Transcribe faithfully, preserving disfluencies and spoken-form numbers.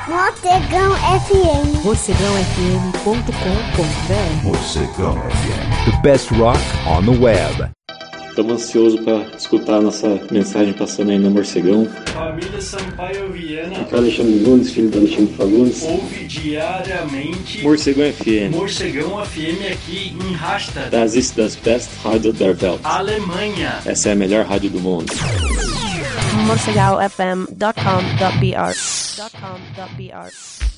Morcegão F M. morcegão f m ponto com ponto b r. Morcegão F M. The best rock on the web. Estamos ansiosos para escutar a nossa mensagem passando aí no Morcegão. Família Sampaio Viana. Aqui é Alexandre Nunes, filho do Alexandre Fagundes. Ouve diariamente Morcegão F M. Morcegão F M aqui em Rasta. Das ist das best Radio der Welt. Alemanha. Essa é a melhor rádio do mundo. morcegão f m ponto com ponto b r.